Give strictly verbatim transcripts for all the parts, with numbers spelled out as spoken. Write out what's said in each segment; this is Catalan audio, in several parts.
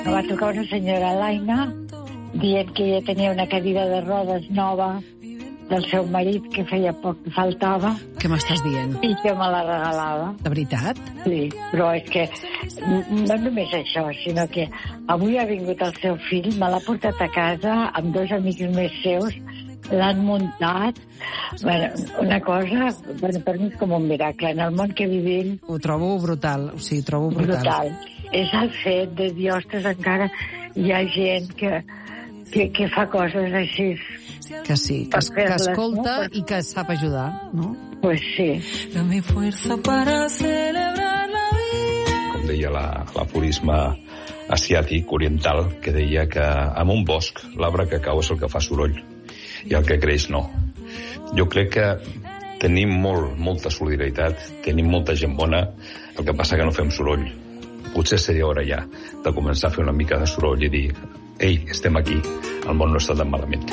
Me va trucar una senyora Laina dient que ella tenia una cadira de rodes nova del seu marit, que feia poc que faltava. Què m'estàs dient? I que me la regalava. De veritat? Sí, però és que no només això, sinó que avui ha vingut el seu fill, me l'ha portat a casa amb dos amics més seus, l'han muntat. Bueno, una cosa, bueno, per mi és com un miracle. En el món que vivim... Ho trobo brutal, o sigui, trobo brutal. Brutal. És el fet de dir, ostres, encara hi ha gent que, que, que fa coses així. Que sí, que, que escolta no? I que sap ajudar, no? Pues sí. Dame fuerza para celebrar la vida. Com deia l'aforisme asiàtic, oriental, que deia que en un bosc l'arbre que cau és el que fa soroll i el que creix no. Jo crec que tenim molt, molta solidaritat, tenim molta gent bona, el que passa que no fem soroll. Potser seria hora ja de començar a fer una mica de soroll i dir, ei, estem aquí, el món no està tan malament.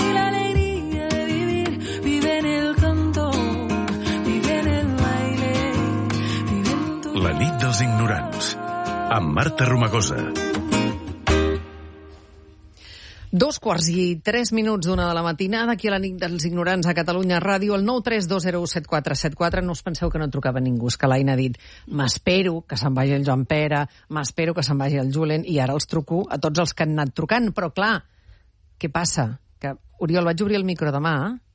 La nit dels ignorants, amb Marta Romagosa. Dos quarts i tres minuts d'una de la matinada, aquí a la nit dels ignorants a Catalunya Ràdio, el nou tres dos zero set quatre set quatre. No us penseu que no trucava ningú, és que l'Aina ha dit m'espero que se'n vagi el Joan Pere, m'espero que se'n vagi el Julen, i ara els truco a tots els que han anat trucant. Però clar, què passa? Que, Oriol, vaig obrir el micro demà.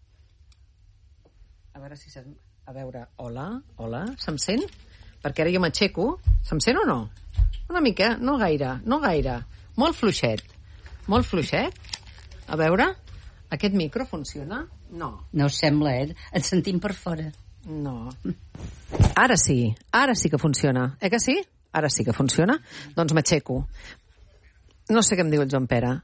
A veure si se'm... A veure, hola, hola, se'm sent? Perquè ara jo m'aixeco. Se'm sent o no? Una mica, no gaire, no gaire. Molt fluixet. Molt fluixet. A veure, aquest micro funciona? No. No sembla, eh? Et sentim per fora. No. Ara sí, ara sí que funciona. Eh que sí? Ara sí que funciona. Doncs m'aixeco. No sé què em diu el Joan Pere.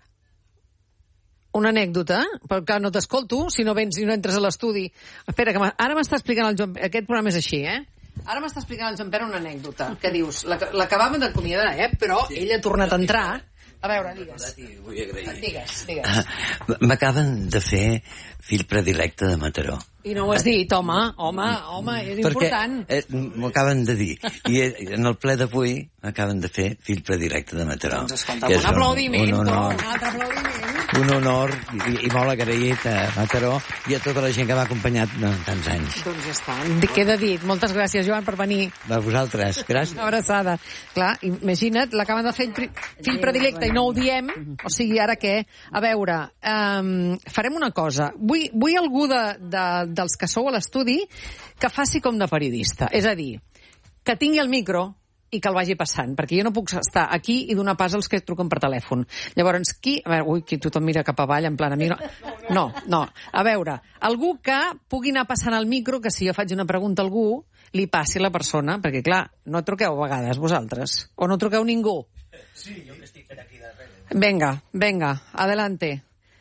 Una anècdota, però clar, no t'escolto si no vens i no entres a l'estudi. Espera, que ara m'està explicant el Joan Pere. Aquest programa és així, eh? Ara m'està explicant el Joan Pere una anècdota. Que dius, l'acabàvem d'acomiadar, eh? Però ell ha tornat a entrar. A veure, digues. Digues, digues. M'acaben de fer fill predilecte de Mataró. I no ho has dit, home, home, home, és important. Perquè eh, m'ho acaben de dir. I en el ple d'avui m'acaben de fer fill predilecte de Mataró. Doncs escolta, un aplaudiment, un honor, un altre aplaudiment. Un honor i, i molt agraït a Mataró i a tota la gent que m'ha acompanyat en tants anys. Doncs ja està, queda dit. Moltes gràcies, Joan, per venir. A vosaltres, gràcies. Una abraçada. Clar, imagina't, l'acaben de fer fill predilecte i no ho diem, o sigui, ara què? A veure, um, farem una cosa. Vull, vull algú de, de, dels que sou a l'estudi que faci com de periodista. És a dir, que tingui el micro i que el vagi passant, perquè jo no puc estar aquí i donar pas als que truquen per telèfon. Llavors, qui... A veure, ui, qui tothom mira cap avall, en plan a mi... No, no, no. A veure, algú que pugui anar passant el micro, que si jo faig una pregunta a algú, li passi la persona, perquè, clar, no truqueu a vegades, vosaltres. O no truqueu ningú. Sí, jo que estic per aquí darrere. Venga, venga, adelante.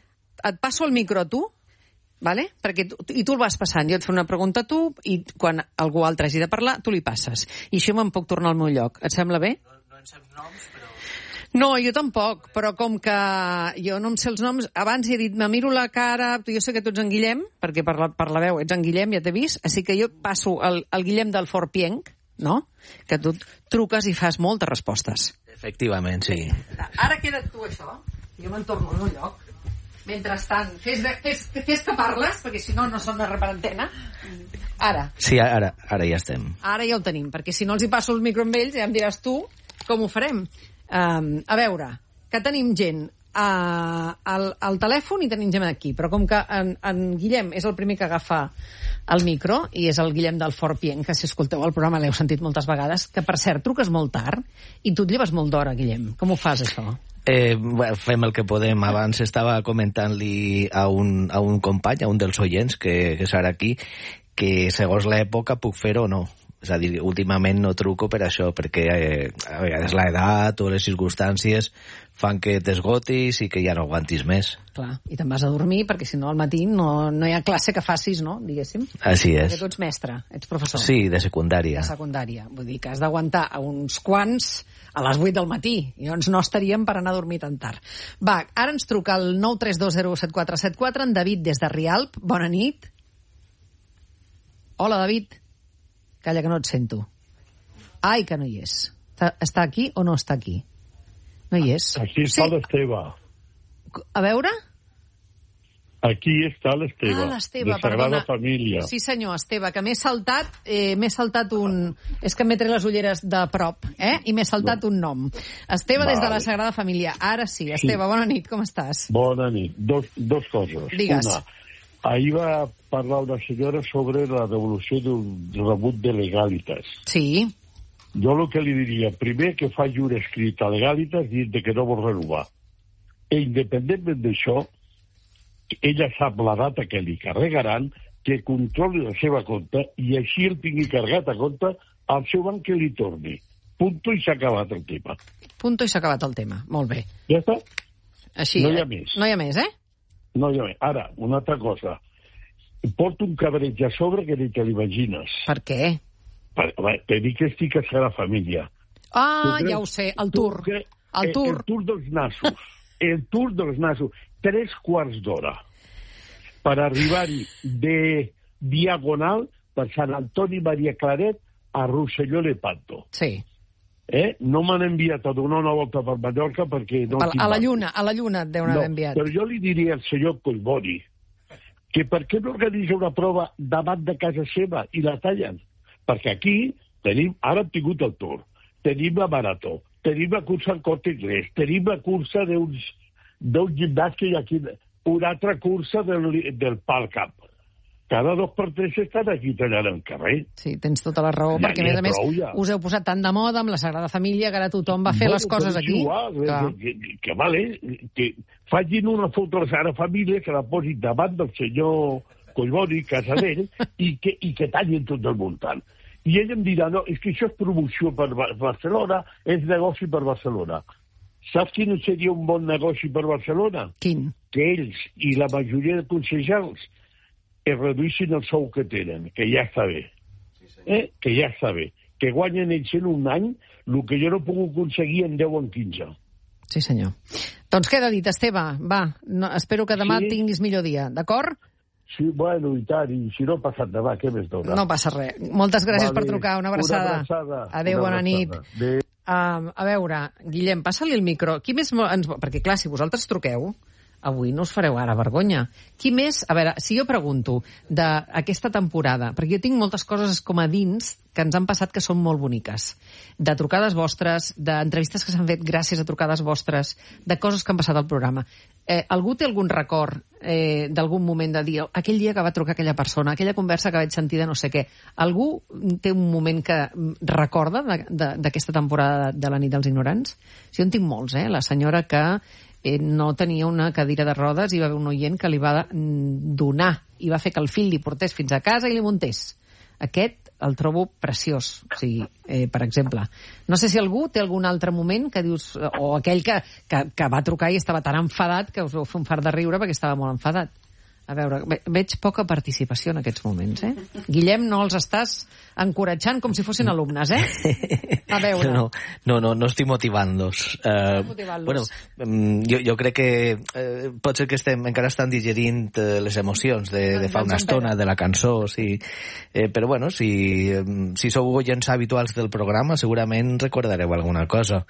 Et passo el micro a tu, vale? Perquè tu, i tu el vas passant, jo et faig una pregunta a tu i quan algú altre hagi de parlar tu li passes, i així me'n puc tornar al meu lloc. Et sembla bé? No, no en saps noms, però... No, jo tampoc, però com que jo no em sé els noms, abans he dit, me miro la cara, jo sé que tu ets en Guillem, perquè per la, per la veu ets en Guillem, ja t'he vist, així que jo passo el, el Guillem del Fort Pienc, no? Que tu truques i fas moltes respostes. Efectivament, sí. Ara queda't tu això, jo me'n torno al meu lloc. Mentrestant, fes, fes, fes que parles, perquè si no, no sona res per antena. Ara. Sí, ara, ara ja estem. Ara ja ho tenim, perquè si no els hi passo el micro amb ells, ja em diràs tu com ho farem. Um, a veure, que tenim gent uh, al, al telèfon i tenim gent aquí, però com que en, en Guillem és el primer que agafa el micro, i és el Guillem del Fort Pienc, que si escolteu el programa l'heu sentit moltes vegades, que per cert, truques molt tard i tu et lleves molt d'hora, Guillem. Com ho fas, això? Eh, bueno, fem el que podem. Abans estava comentant-li a un, a un company, a un dels oients que, que serà aquí, que segons l'època puc fer o no. És a dir, últimament no truco per això, perquè eh, a vegades l'edat o les circumstàncies fan que t'esgotis i que ja no aguantis més. Clar, i te'n vas a dormir, perquè si no al matí no, no hi ha classe que facis, no?, diguéssim. Així és. Perquè tu ets mestre, ets professor. Sí, de secundària. De secundària. Vull dir que has d'aguantar a uns quants a les vuit del matí. Llavors no estaríem per anar a dormir tan tard. Va, ara ens truca el nou tres dos zero set quatre set quatre, en David des de Rialp. Bona nit. Hola, David. Calla, que no et sento. Ai, que no hi és. Està aquí o no està aquí? No hi és. Aquí està Sí. l'Esteve. A veure? Aquí està l'Esteve. Ah, l'Esteve, de Sagrada perdona. Família. Sí, senyor, Esteve, que m'he saltat, eh, m'he saltat un... És que m'he tret les ulleres de prop, eh? I m'he saltat un nom. Esteve, Vale. des de la Sagrada Família. Ara sí, Esteve, bona nit, com estàs? Bona nit. Dos, dos coses. Digues. Una, ahir va parlar una senyora sobre la devolució d'un rebut de legalitas. Sí. Jo el que li diria, primer que faci un escrit a legalitas dient que no vol renovar. E independentment d'això, ella sap la data que li carregaran, que controli la seva compte i així el tingui carregat a compte al seu banc que li torni. Punto i s'ha acabat el tema. Punto i s'ha acabat el tema. Molt bé. Ja està? Així, No hi ha eh? més. No hi ha més, eh? No hi ha més. Ara, una altra cosa. Porto un cabreig a sobre que ni te l'imagines. Per què? Per, per dir que estic a Sagrada Família. Ah, Tu creus- ja ho sé, el tour. Tu cre- El tour. El tour dels nassos. El tour dels nassos. Tres quarts d'hora per arribar-hi de diagonal per Sant Antoni Maria Claret a Rosselló Lepanto. Sí. Eh? No m'han enviat a donar una volta per Mallorca perquè no... A, tinc a la barco. lluna, a la lluna et deuen No, haver enviat. però jo li diria al senyor Collboni que per què no organitza una prova davant de casa seva i la tallen? Perquè aquí tenim, ara hem tingut el Tour, tenim la Marató, tenim la cursa al Corte Inglés, tenim la cursa d'uns d'un gimnàs que hi ha aquí, una altra cursa del, del Palcamp. Cada dos per tres estan aquí tallant el carrer. Sí, tens tota la raó, Ja perquè a n'hi més ha a més prou, ja. us heu posat tant de moda amb la Sagrada Família que ara tothom va fer Bueno, les coses però és aquí. igual, Clar. que, que, que, vale, que facin una foto a la Sagrada Família, que la posin davant del senyor Collboni, casa d'ell, i, que, i que tallin tot el voltant. I ell em dirà, no, és que això és promoció per Ba- Barcelona, és negoci per Barcelona. Saps quin seria un bon negoci per Barcelona? Quin? Que ells i la majoria de consellers es reduïssin el sou que tenen, que ja està bé. Eh? Que ja està bé. Que guanyen ells en un any el que jo no puc aconseguir en deu o en quinze. Sí, senyor. Doncs queda dit, Esteve, va, no, espero que demà Sí. tinguis millor dia, d'acord? Sí, bueno, i tant, i si no ha passat demà, què més dona? No passa res. Moltes gràcies Vale, per trucar, una abraçada. Una abraçada. Adéu, Una bona nit. abraçada. Adéu. Um, a veure, Guillem, passa-li el micro. Qui més mo- ens... Perquè, clar, si vosaltres truqueu, avui no us fareu ara vergonya. Qui més... A veure, si jo pregunto d'aquesta temporada, perquè jo tinc moltes coses com a dins que ens han passat que són molt boniques. De trucades vostres, d'entrevistes que s'han fet gràcies a trucades vostres, de coses que han passat al programa. Eh, algú té algun record eh, d'algun moment de dir aquell dia que va trucar aquella persona, aquella conversa que vaig sentir de no sé què? Algú té un moment que recorda de- de- d'aquesta temporada de, de la nit dels ignorants? Si jo en tinc molts, eh? La senyora que eh, no tenia una cadira de rodes i va haver un oient que li va mm, donar i va fer que el fill li portés fins a casa i li muntés. Aquest el trobo preciós, o sigui, eh, per exemple. No sé si algú té algun altre moment que dius, o aquell que, que, que va trucar i estava tan enfadat que us vau fer un fart de riure perquè estava molt enfadat. A veure, ve, veig poca participació en aquests moments, eh? Guillem, no els estàs encoratjant com si fossin alumnes, eh? A veure. No, no, no, no estic motivant-los. Uh, motivant-los. bueno, um, jo, jo crec que uh, pot ser que estem, encara estan digerint uh, les emocions de, de fa una estona, de la cançó, sí. Eh, però bueno, si, um, si sou oients habituals del programa, segurament recordareu alguna cosa.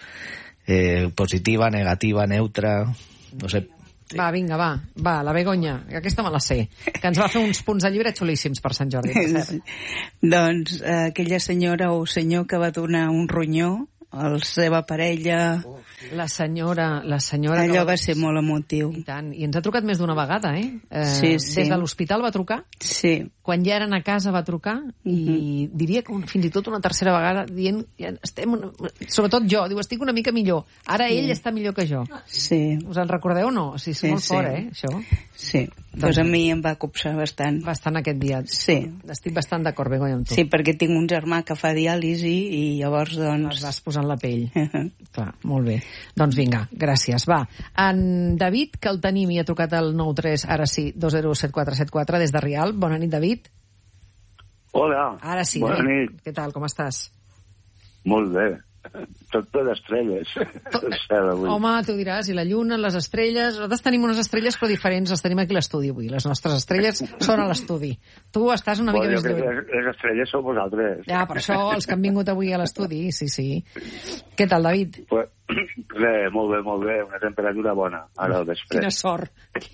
Eh, positiva, negativa, neutra, no sé. Sí. Va, vinga, va, va, la Begoña, aquesta me la sé, que ens va fer uns punts de llibre xulíssims per Sant Jordi. Per cert. Doncs eh, aquella senyora o senyor que va donar un ronyó a la seva parella... La senyora... La senyora Allò que va ser molt emotiu. I tant, i ens ha trucat més d'una vegada, eh? eh Sí, sí. Des de l'hospital va trucar, Sí. quan ja eren a casa va trucar, i Mhm. diria que un, fins i tot una tercera vegada dient, ja estem una, sobretot jo, diu, estic una mica millor. Ara Sí. ell està millor que jo. Sí. Us en recordeu o no? O sigui, és Sí, molt sí. fort, eh, això? Sí. Doncs a mi em va copsar bastant. Bastant aquest dia. Sí. Estic bastant d'acord, Begoña, amb tu. Sí, perquè tinc un germà que fa diàlisi i llavors, Et doncs... vas posant la pell. Clar, molt bé. Doncs vinga, gràcies. Va, en David, que el tenim i ha trucat al nou tres, ara sí, dos zero set quatre set quatre, des de Rialp. Bona nit, David. Hola. Ara sí, Bona eh? nit. Què tal, com estàs? Molt bé. tot per estrelles. Tot... Home, tu diràs, i la lluna, les estrelles... Nosaltres tenim unes estrelles però diferents, les tenim aquí a l'estudi avui. Les nostres estrelles són a l'estudi. Tu estàs una mica bueno, més lluny. Les, les estrelles sou vosaltres. Ja, per això, els que han vingut avui a l'estudi, sí, sí. Què tal, David? Pues, bé, molt bé, molt bé, una temperatura bona, ara al vespre. Quina sort.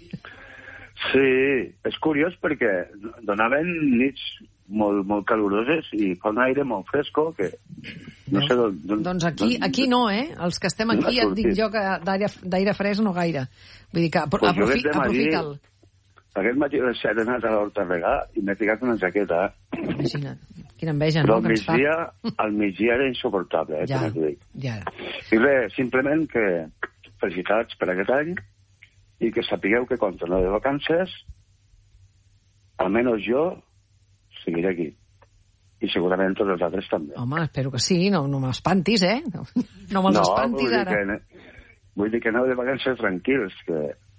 Sí, és curiós perquè donaven nits molt, molt caloroses i fa un aire molt fresco que no sé d'on... Doncs aquí, aquí no, eh? Els que estem aquí et dic jo que d'aire fresc no gaire. Vull dir que pues aprofi, aprofita'l. Aquest matí a les set he anat a l'horta a regar i m'he ficat una jaqueta. Imagina't, quina enveja, no? Però al migdia, al migdia era insuportable, eh? Ja, ja. I res, simplement que felicitats per aquest any i que sapigueu que quan torneu de vacances, almenys jo seguiré aquí. I segurament tots els altres també. Home, espero que sí, no, no m'espantis, eh? No, no me'ls no, espantis, vull ara. Que, vull dir que aneu de vacances tranquils, que...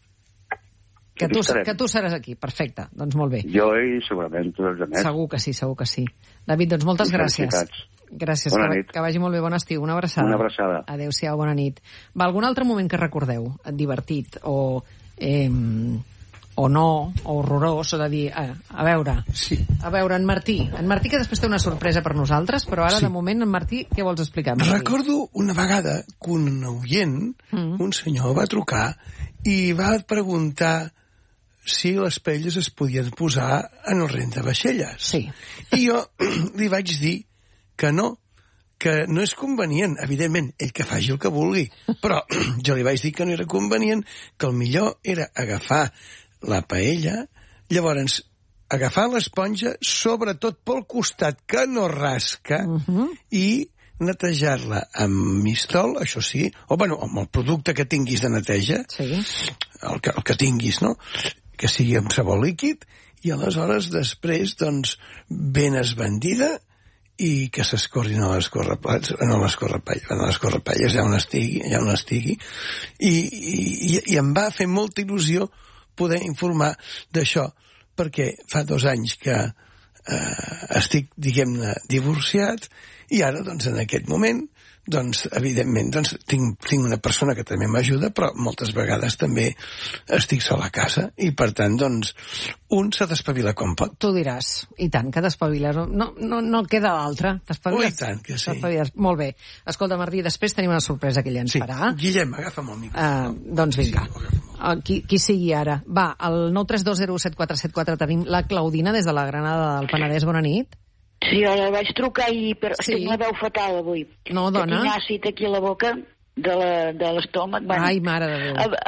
Que tu, que tu seràs aquí, perfecte, doncs molt bé. Jo i segurament tots els altres. Segur que sí, segur que sí. David, doncs moltes gràcies. Gràcies, bona que, nit. que vagi molt bé, bon estiu, una abraçada. Una abraçada. Adéu-siau, bona nit. Va, algun altre moment que recordeu, divertit, o... Eh, o no, o horrorós, o de dir, a, a veure, sí. a veure, en Martí, en Martí que després té una sorpresa per nosaltres, però ara, sí. de moment, en Martí, què vols explicar? Martí? Recordo una vegada que un oient, mm. un senyor, va trucar i va preguntar si les paelles es podien posar en el rentavaixelles. Sí. I jo li vaig dir que no, que no és convenient, evidentment, ell que faci el que vulgui, però jo li vaig dir que no era convenient, que el millor era agafar la paella, llavors agafar l'esponja, sobretot pel costat que no rasca, uh-huh. i netejar-la amb mistol, això sí, o bueno, amb el producte que tinguis de neteja, sí. el, que, el que tinguis, no?, que sigui amb sabó líquid, i aleshores després, doncs, ben esbandida, i que s'escorrin a les correplats, no a les correpalles, a les correpalles, ja on estigui, ja on estigui, i, i, i em va fer molta il·lusió poder informar d'això, perquè fa dos anys que eh, estic, diguem-ne, divorciat, i ara, doncs, en aquest moment, doncs, evidentment, doncs, tinc, tinc una persona que també m'ajuda, però moltes vegades també estic sol a casa, i per tant, doncs, un s'ha d'espavilar com pot. Tu diràs, i tant, que t'espaviles, no, no, no queda l'altre, t'espaviles. Oh, i tant, que sí. Molt bé. Escolta, Martí, després tenim una sorpresa que ella ens sí. farà. Guillem, agafa'm el micròfon. Uh, doncs vinga, sí, qui, qui sigui ara. Va, al nou tres dos zero set quatre set quatre tenim la Claudina des de la Granada del Penedès, bona nit. Sí, ara vaig trucar i per... sí. Tinc la veu fatal avui. No, dona. Tinc àcid aquí a la boca de l'estómac. Bueno, ai, mare de Déu. Uh,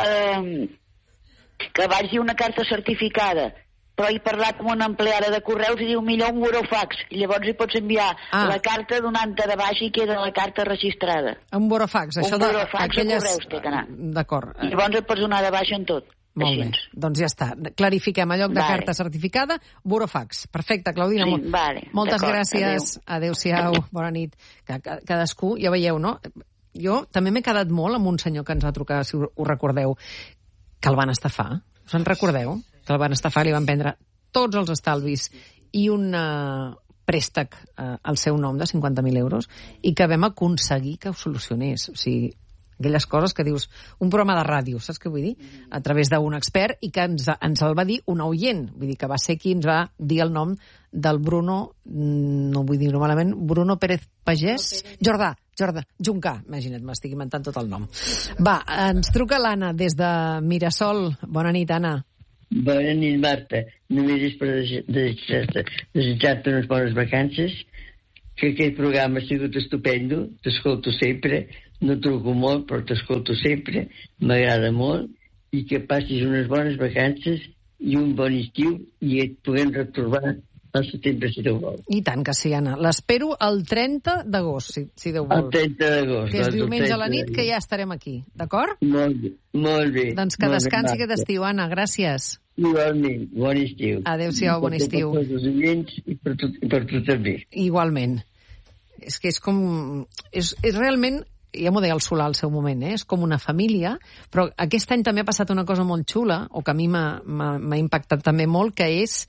uh, que vaig dir una carta certificada, però he parlat amb una empleada de correus i diu millor un burofax. I llavors hi pots enviar ah. la carta donant-te de baix i queda la carta registrada. Un burofax. Un això burofax de, aquelles... de correus té que anar. D'acord. I llavors et pots donar de baix en tot. Molt bé, doncs ja està. Clarifiquem, a lloc de vale. carta certificada, burofax. Perfecte, Claudina. Sí, vale. Moltes gràcies. Adéu-siau. Adéu. Bona nit. Cadascú, ja veieu, no? Jo també m'he quedat molt amb un senyor que ens va trucar, si ho recordeu, que el van estafar. Us en recordeu? Que el van estafar, li van prendre tots els estalvis i un uh, préstec uh, al seu nom de cinquanta mil euros i que vam aconseguir que ho solucionés. O sigui, aquelles coses que dius, un programa de ràdio, saps què vull dir? A través d'un expert, i que ens, ens el va dir un oient, vull dir que va ser qui ens va dir el nom del Bruno, no vull dir-ho malament, Bruno Pérez Pagès, Jordà, Jordà, Juncà, imagina't, m'estic inventant tot el nom. Va, ens truca l'Anna des de Mirasol. Bona nit, Anna. Bona nit, Marta. Només és per desitjar-te desitjar unes bones vacances, que aquest programa ha sigut estupendo, t'escolto sempre, no truco molt, però t'escolto sempre, m'agrada molt, i que passis unes bones vacances i un bon estiu i et puguem retrobar al setembre, si Déu vol. I tant que sí, Anna. L'espero el trenta d'agost, si, si Déu vol. El trenta d'agost. Que és diumenge a la nit, que ja estarem aquí, d'acord? Molt bé, molt bé. Doncs que descansi aquest estiu, Anna, gràcies. Igualment, bon estiu. Adéu-siau, bon estiu. Per tots els oients i per tu, per tu també. Igualment. És que és com... És, és realment... Ja m'ho deia el Solà al seu moment, eh? És com una família, però aquest any també ha passat una cosa molt xula, o que a mi m'ha impactat també molt, que és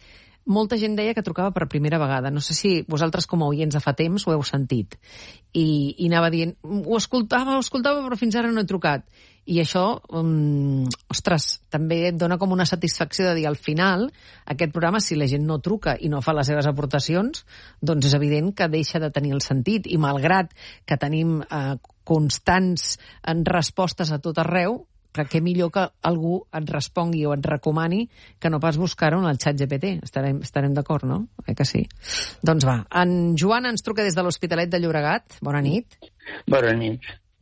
molta gent deia que trucava per primera vegada. No sé si vosaltres com a oients de fa temps ho heu sentit. I, i anava dient, ho escoltava, ho escoltava, però fins ara no he trucat. I això, um, ostres, també et dona com una satisfacció de dir, al final, aquest programa, si la gent no truca i no fa les seves aportacions, doncs és evident que deixa de tenir el sentit. I malgrat que tenim eh, constants en respostes a tot arreu, que millor que algú et respongui o et recomani que no pas buscar-ho en el xat G P T. Estarem, estarem d'acord, no? Eh que sí? Doncs va, en Joan ens truca des de l'Hospitalet de Llobregat. Bona nit. Bona nit.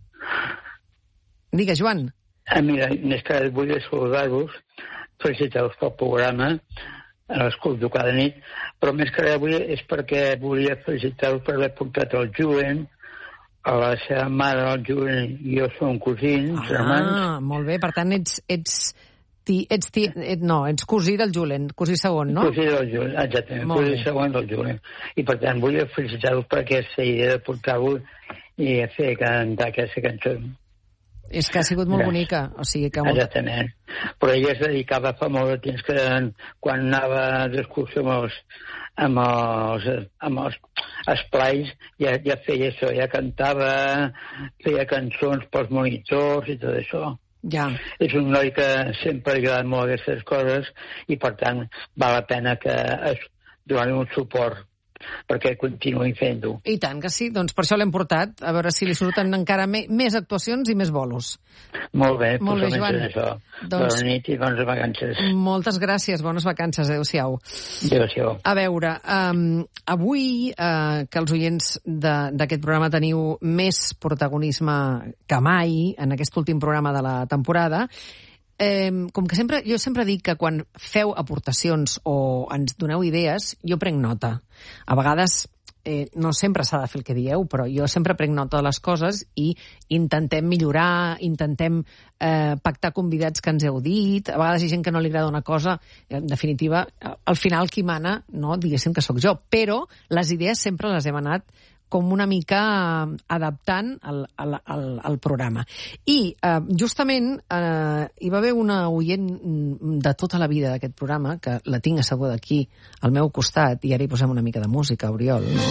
Digues, Joan. Ah, mira, més que vull saludar-vos, felicitar-vos pel programa, l'escolto cada nit, però més que res avui és perquè volia felicitar-vos per haver portat el Julen, a la seva mare, el Julen, i jo som cosins, ah, germans. Ah, molt bé, per tant ets... ets... Ti, ets ti, et, no, ets cosí del Julen, cosí segon, no? Cosí del Julen, exactament, molt cosí bé. segon del Julen. I per tant vull felicitar-vos per aquesta idea de portar-vos i fer cantar aquesta cançó. És que ha sigut molt bonica, o sigui que... Molt... Exactament. Però ella es dedicava fa molt de temps que quan anava d'excursió amb els, amb els, amb els esplais ja, ja feia això, ja cantava, feia cançons pels monitors i tot això. Ja. És un noi que sempre ha agradat molt aquestes coses i per tant val la pena que es doni un suport perquè continuï fent-ho. I tant que sí, doncs per això l'hem portat, a veure si li surten encara me, més actuacions i més bolos. Molt bé, molt bé, Joan. Això. Doncs... Bona nit i bones vacances. Moltes gràcies, bones vacances, adéu-siau. Adéu-siau. A veure, um, avui uh, que els oients d'aquest programa teniu més protagonisme que mai en aquest últim programa de la temporada, Eh, com que sempre, jo sempre dic que quan feu aportacions o ens doneu idees, jo prenc nota. A vegades eh, no sempre s'ha de fer el que dieu, però jo sempre prenc nota de les coses i intentem millorar, intentem eh, pactar convidats que ens heu dit. A vegades hi ha gent que no li agrada una cosa, en definitiva, al final qui mana, no, diguéssim que sóc jo, però les idees sempre les hem anat com una mica adaptant al, al, al, al programa. I eh, justament eh, hi va haver una oient de tota la vida d'aquest programa, que la tinc asseguda aquí al meu costat, i ara hi posem una mica de música, Oriol, no?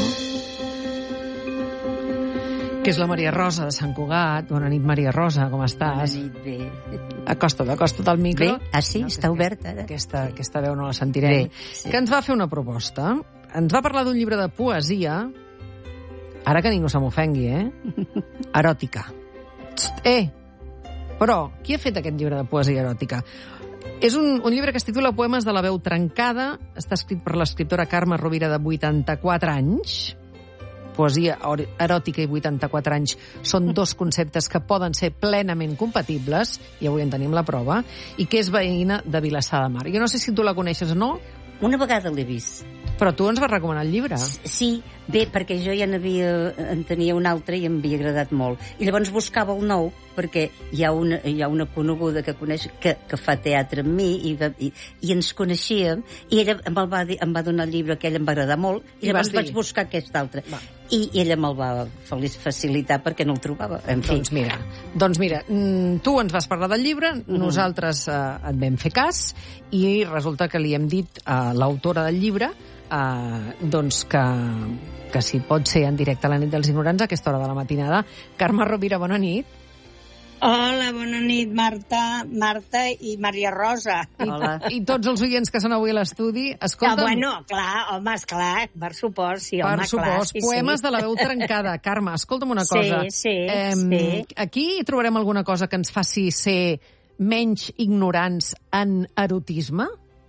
Que és la Maria Rosa de Sant Cugat. Bona nit, Maria Rosa, com estàs? Bona nit, bé. Acosta't, acosta't al micro. Bé, ah sí, no, està oberta. Ara. Aquesta, aquesta veu no la sentirem. Bé, sí. Que ens va fer una proposta. Ens va parlar d'un llibre de poesia, ara que ningú se m'ofengui, eh? Eròtica. Eh! Però, qui ha fet aquest llibre de poesia eròtica? És un, un llibre que es titula Poemes de la veu trencada, està escrit per l'escriptora Carme Rovira, de vuitanta-quatre anys. Poesia eròtica i vuitanta-quatre anys són dos conceptes que poden ser plenament compatibles, i avui en tenim la prova, i que és veïna de Vilassar de Mar. Jo no sé si tu la coneixes o no. Una vegada l'he vist. Però tu ens vas recomanar el llibre. Sí, bé, perquè jo ja n'havia, en tenia un altre i em havia agradat molt. I llavors buscava el nou, perquè hi ha una, hi ha una coneguda que coneix que, que fa teatre amb mi i, i, i ens coneixíem, i ella em va, em va donar el llibre que ella em va agradar molt, i, I llavors vaig buscar aquest altre. Va. I, I ella me'l va facilitar perquè no el trobava. En fi. Doncs mira, doncs mira, tu ens vas parlar del llibre, mm. nosaltres eh, et vam fer cas, i resulta que li hem dit a l'autora del llibre Uh, doncs que, que si pot ser en directe a la nit dels ignorants a aquesta hora de la matinada. Carme Rovira, bona nit. Hola, bona nit, Marta, Marta i Maria Rosa. Hola. I, i tots els oients que són avui a l'estudi. Escolta'm... Ah, bueno, clar, home, esclar, per supost, sí, home, per supost, clar. Sí, poemes sí. de la veu trencada. Carme, escolta'm una cosa. Sí, sí, eh, sí. Aquí trobarem alguna cosa que ens faci ser menys ignorants en erotisme?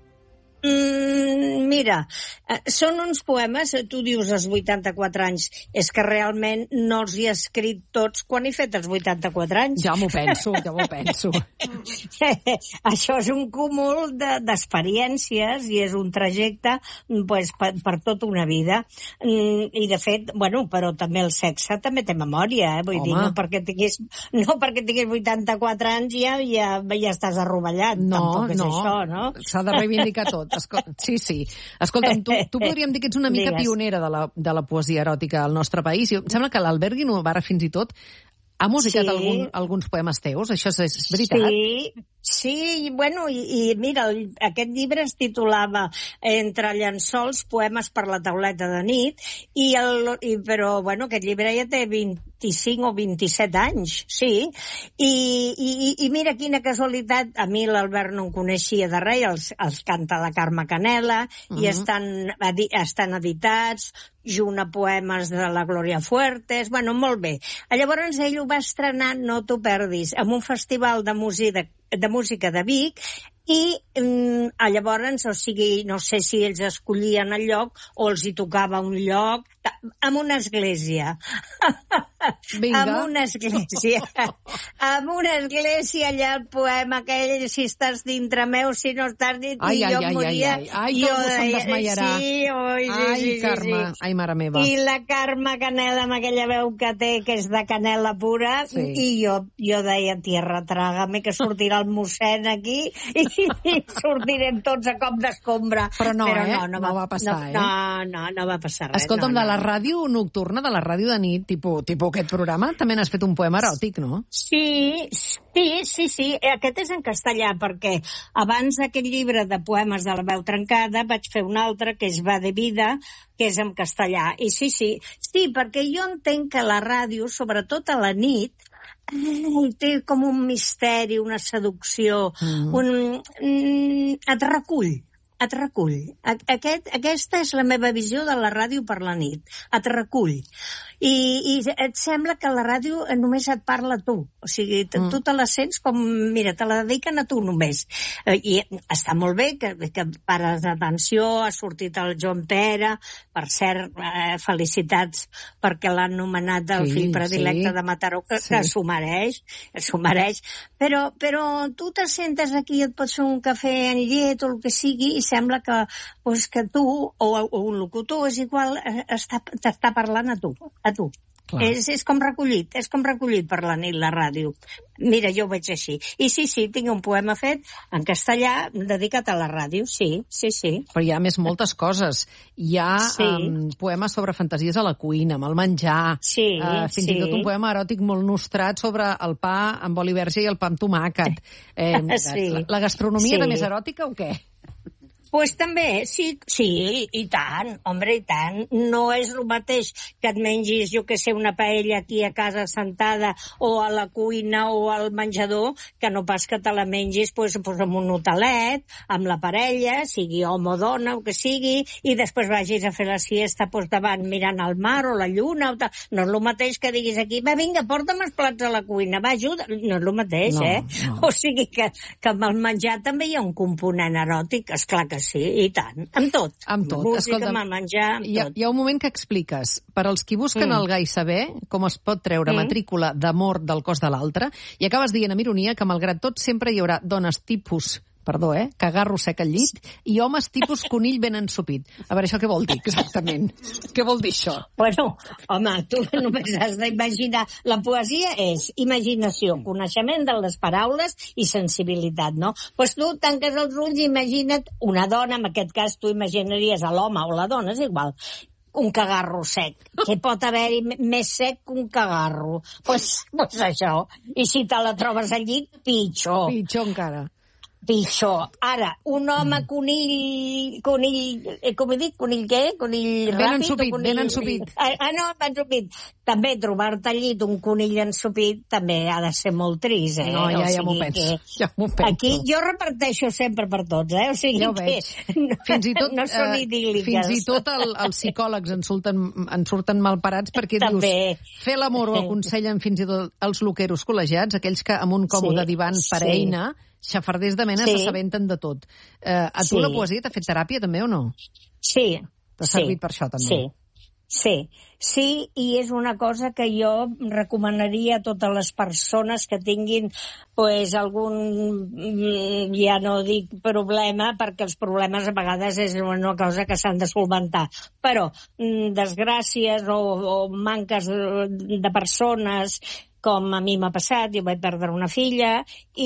Mm, mira, eh, són uns poemes, tu dius els vuitanta-quatre anys, és que realment no els hi he escrit tots quan he fet els vuitanta-quatre anys. Ja m'ho penso, ja m'ho penso. Això és un cúmul d'experiències i és un trajecte pues, per, per tota una vida. Mm, I de fet, bueno, però també el sexe també té memòria, eh? Vull Home. dir, no perquè tinguis, no perquè tinguis vuitanta-quatre anys ja, ja, ja estàs arrovellat. No, tampoc és no, això, no? S'ha de reivindicar tot. Escol sí, sí. Escolta'm, tu, tu podríem dir que ets una mica Digues. pionera de la, de la poesia eròtica al nostre país. Jo, em sembla que l'Albert Guinovara fins i tot Ha musicat Sí. algun, alguns poemes teus? Això és, és veritat? Sí, sí, i, bueno, i, i mira, el, aquest llibre es titulava Entre llençols, poemes per la tauleta de nit, i el, i, però, bueno, aquest llibre ja té vint-i-cinc o vint-i-set anys, sí, i, i, i mira quina casualitat, a mi l'Albert no em coneixia de res, els, els canta la Carme Canela, uh-huh. i estan, edi, estan editats, junt a poemes de la Glòria Fuertes, bueno, molt bé. Llavors ell ho va estrenar, no t'ho perdis, en un festival de música de, de, música de Vic, i mm, llavors, o sigui, no sé si ells escollien el lloc o els hi tocava un lloc, en una església. Vinga. En una església. En una església, allà el poema aquell, si estàs dintre meu, si no estàs dintre... Ai, I ai, jo ai, moria... ai, ai, ai, que algú se'm desmaiarà. Sí, oi, sí, ai, sí, sí, Carme, sí. ai, mare meva. I la Carme Canela, amb aquella veu que té, que és de canela pura, sí. i jo, jo deia, tierra, trágame, que sortirà el mossèn aquí i, i sortirem tots a cop d'escombra. Però no, Però eh? no, no, no va, va passar, no, eh? No, no, no va passar res. Escolta'm, no, de la no. ràdio nocturna, de la ràdio de nit, tipus, tipus aquest programa, també n'has fet un poema eròtic, no? Sí, sí, sí, sí. Aquest és en castellà, perquè abans d'aquest llibre de poemes de la veu trencada vaig fer un altre, que és Va de vida, que és en castellà. I sí, sí, sí, perquè jo entenc que la ràdio, sobretot a la nit, ai, té com un misteri, una seducció, mm. un, mm, et recull. Et recull. Aquest, aquesta és la meva visió de la ràdio per la nit. Et recull. I, i et sembla que la ràdio només et parla a tu. O sigui, mm. tu te la sents com... Mira, te la dediquen a tu només. I està molt bé que, que pares d'atenció, ha sortit el Joan Pere, per cert, eh, felicitats perquè l'han nomenat el sí, fill predilecte sí. de Mataró, que, sí. que s'ho mereix, s'ho mereix. Però, però tu te sentes aquí, et pots fer un cafè en llet o el que sigui, i sembla que, pues, que tu, o, o un locutor, és igual, està, t'està parlant a tu, a tu. És, és com recollit, és com recollit per la nit, la ràdio. Mira, jo ho veig així. I sí, sí, tinc un poema fet en castellà dedicat a la ràdio, sí, sí, sí. Però hi ha més moltes coses. Hi ha sí. um, poemes sobre fantasies a la cuina, amb el menjar, sí, uh, fins sí. i tot un poema eròtic molt nostrat sobre el pa amb oli verge i el pa amb tomàquet. Eh, sí. la, la gastronomia sí. era més eròtica o què? Pues també, sí, sí, i tant, home, i tant. No és el mateix que et mengis, jo que sé, una paella aquí a casa sentada o a la cuina o al menjador, que no pas que te la mengis pues, pues, amb un hotelet, amb la parella, sigui home o dona, o que sigui, i després vagis a fer la siesta pues, davant mirant al mar o la lluna. O tal. No és el mateix que diguis aquí, va, vinga, porta'm els plats a la cuina, va, ajuda. No és el mateix, no, eh? No. O sigui que, que amb el menjar també hi ha un component eròtic, esclar que sí, i tant, amb tot. Amb tot. Música, Escolta'm, amb menjar, amb hi ha, tot. hi ha un moment que expliques, per als qui busquen Mm. el gai saber com es pot treure Mm. matrícula d'amor del cos de l'altre, i acabes dient amb ironia que malgrat tot sempre hi haurà dones tipus, perdó, eh, cagarro sec al llit, i homes tipus conill ben ensopit. A veure, això què vol dir exactament? Què vol dir això? Bueno, home, tu només has d'imaginar. La poesia és imaginació, coneixement de les paraules i sensibilitat, no? Doncs pues tu tanques els ulls i imagina't una dona, en aquest cas tu imaginaries a l'home o la dona, és igual, un cagarro sec. Què pot haver-hi més sec que un cagarro? Doncs pues, pues això. I si te la trobes al llit, pitjor. Pitjor encara. Pitjor. Ara, un home conill... conill... Eh, com he dit? Conill què? Conill ben ràpid? ensopit, conill... ben ensopit. Ah, ah, no, ben ensopit. També trobar-te al llit un conill ensopit també ha de ser molt trist, eh? No, ja, o ja m'ho penso. Que... Ja m'ho penso. Aquí jo reparteixo sempre per tots, eh? O sigui ja ho que no, fins i tot, no són eh, idíl·liques. fins i tot el, els psicòlegs en surten, en surten malparats perquè també. dius, fer l'amor ho aconsellen fins i tot els loqueros col·legiats, aquells que amb un còmode Sí, divan per sí. eina, xafarders de mena, Sí. s'assabenten de tot. Eh, a tu Sí. la poesia t'ha fet teràpia també o no? Sí. T'ha sí. servit per això també? Sí. Sí, sí, i és una cosa que jo recomanaria a totes les persones que tinguin pues, algun, ja no dic problema, perquè els problemes a vegades és una cosa que s'han de solventar, però desgràcies o, o manques de persones, com a mi m'ha passat, jo vaig perdre una filla,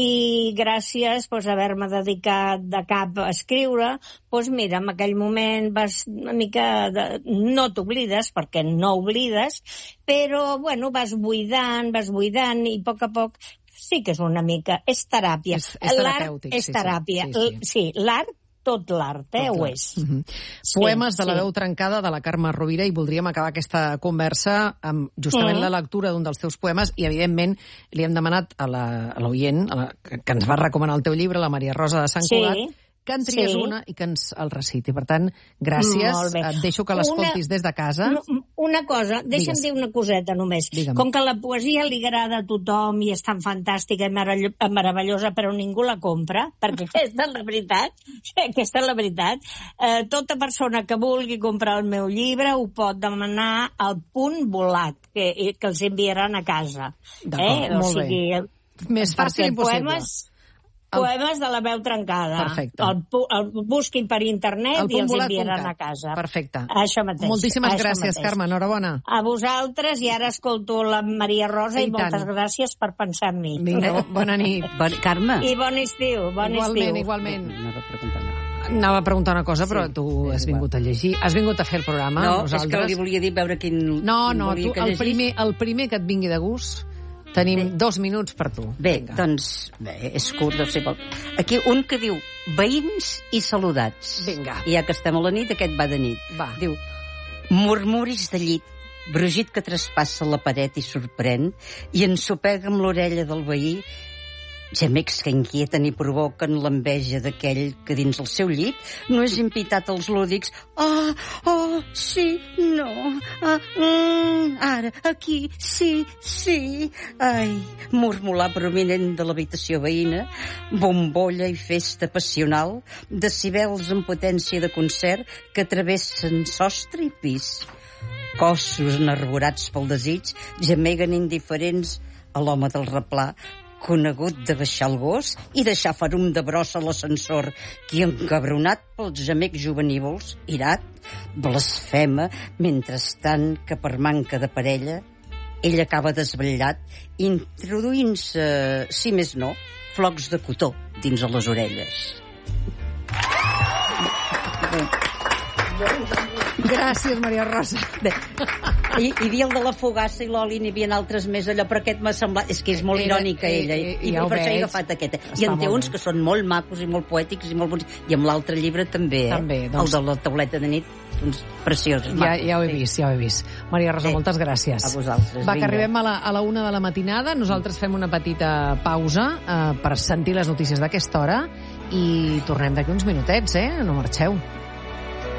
i gràcies pues, a haver-me dedicat de cap a escriure, doncs mira, en aquell moment vas una mica... De... No t'oblides, perquè no oblides, però, bueno, vas buidant, vas buidant, i a poc a poc sí que és una mica... És teràpia. És, és terapèutic, és sí, teràpia. sí. sí, sí. sí l'art, tot l'art, eh, tot ho l'art. és. Mm-hmm. Sí, Poemes de la sí. veu trencada de la Carme Rovira, i voldríem acabar aquesta conversa amb justament Mm. la lectura d'un dels teus poemes, i evidentment li hem demanat a l'oient que, que ens va recomanar el teu llibre, la Maria Rosa de Sant Sí. Cugat, que en tries Sí. una i que ens el reciti. Per tant, gràcies. Molt bé. Et deixo que l'escoltis Una- des de casa. Una cosa, deixa'm Digues. dir una coseta només. Digue'm. Com que la poesia li agrada a tothom i és tan fantàstica i meravello- meravellosa, però ningú la compra, perquè aquesta és la veritat, aquesta és la veritat, eh, tota persona que vulgui comprar el meu llibre ho pot demanar al Punt Volat, que, que els enviaran a casa. D'acord, eh? O molt sigui, bé. Més fàcil perquè impossible. Poemes, Poemes de la veu trencada. Perfecte. El, pu- el busquin per internet El i els puntvolat punt enviaran cat. a casa. Perfecte. Això mateix. Moltíssimes això gràcies, mateix. Carme. Enhorabona. A vosaltres, i ara escolto la Maria Rosa, I i, moltes tant. gràcies per pensar en mi. Vinga, bona nit. Bon, Carme. I bon estiu, bon igualment, estiu. igualment. Anava a preguntar una Anava a preguntar una cosa, però Sí, tu has és vingut a llegir. Has vingut a fer el programa No, amb és que nosaltres. li volia dir veure quin... No, quin no, volia tu, que el, llegís. primer, el primer que et vingui de gust, tenim Bé. dos minuts per tu. Bé, Vinga. doncs, bé, és curt, no sé. Aquí un que diu veïns i saludats. Vinga. I ja que estem a la nit, aquest va de nit. Va. Diu, murmuris de llit, brugit que traspassa la paret i sorprèn, i ensopega amb l'orella del veí, gemecs que inquieten i provoquen l'enveja d'aquell que dins el seu llit no és invitat als lúdics. Ah, oh, sí, no, ah, mm, ara, aquí, sí, sí. Ai, murmular prominent de l'habitació veïna, bombolla i festa passional, decibels en potència de concert que travessen sostre i pis. Cossos enarborats pel desig gemeguen indiferents a l'home del replà, conegut de baixar el gos i deixar ferum de brossa a l'ascensor, qui, encabronat pels gemecs juvenívols, irat, blasfema, mentrestant que per manca de parella ell acaba desvetllat, introduint-se, si més no, flocs de cotó dins de les orelles. Gràcies, Maria Rosa. Bé, hi, hi havia el de la fogassa i l'oli, n'hi havia altres més allò, però aquest m'ha semblat... És que és molt Era- irònica, eh, ella, eh, i, ja ho per això he veig. agafat aquest. Està I en té molt uns bé. que són molt macos i molt poètics i molt bons. I amb l'altre llibre també, eh? També, doncs. El de la tauleta de nit, uns preciosos. Ja, macos, ja ho he sí. vist, ja ho he vist. Maria Rosa, Bé, moltes gràcies. a vosaltres, Va, que vinga. arribem a la, a la una de la matinada. Nosaltres fem una petita pausa eh, per sentir les notícies d'aquesta hora i tornem d'aquí uns minutets, eh? No marxeu.